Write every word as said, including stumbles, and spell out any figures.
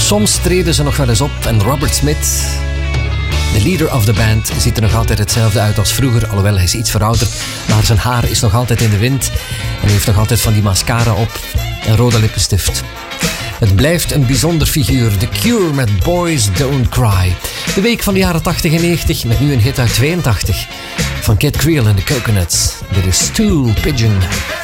Soms treden ze nog wel eens op en Robert Smith, de leader of the band, ziet er nog altijd hetzelfde uit als vroeger. Alhoewel, hij is iets verouderd, maar zijn haar is nog altijd in de wind. En hij heeft nog altijd van die mascara op en rode lippenstift. Het blijft een bijzonder figuur. The Cure met Boys Don't Cry. De week van de jaren tachtig en negentig met nu een hit uit tweeëntachtig van Kid Creel en de Coconuts. Dit is Stool Pigeon.